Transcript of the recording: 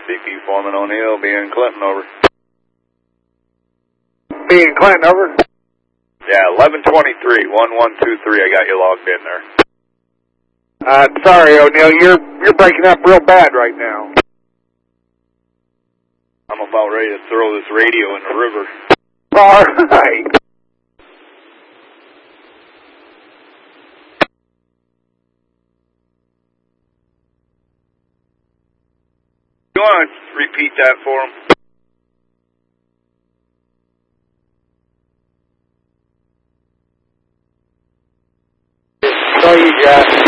CP Foreman O'Neill, being Clinton, over. Being Clinton, over. Yeah, 1123, 1123, I got you logged in there. Sorry, O'Neill, you're breaking up real bad right now. I'm about ready to throw this radio in the river. All right. You want to repeat that for him? So you got